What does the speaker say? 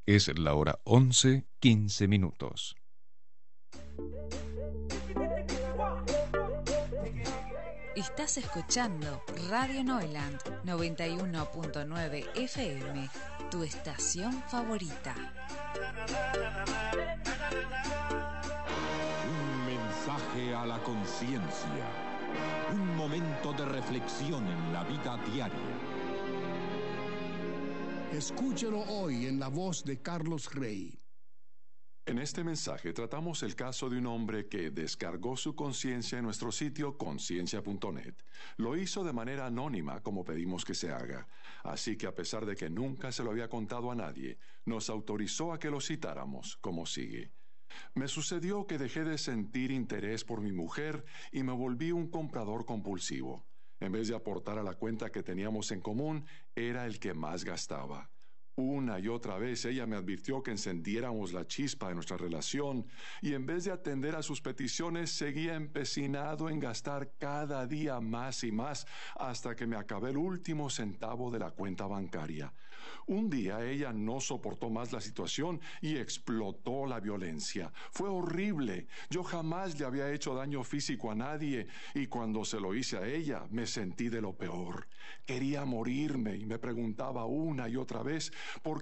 Es la hora 11:15. Estás escuchando Radio Neuland 91.9 FM, tu estación favorita. Un mensaje a la conciencia. Un momento de reflexión en la vida diaria. Escúchelo hoy en la voz de Carlos Rey. En este mensaje tratamos el caso de un hombre que descargó su conciencia en nuestro sitio conciencia.net. Lo hizo de manera anónima, como pedimos que se haga. Así que a pesar de que nunca se lo había contado a nadie, nos autorizó a que lo citáramos, como sigue. Me sucedió que dejé de sentir interés por mi mujer y me volví un comprador compulsivo. En vez de aportar a la cuenta que teníamos en común, era el que más gastaba. Una y otra vez ella me advirtió que encendiéramos la chispa de nuestra relación y en vez de atender a sus peticiones seguía empecinado en gastar cada día más y más hasta que me acabé el último centavo de la cuenta bancaria. Un día ella no soportó más la situación y explotó la violencia. Fue horrible. Yo jamás le había hecho daño físico a nadie y cuando se lo hice a ella me sentí de lo peor. Quería morirme y me preguntaba una y otra vez ¿por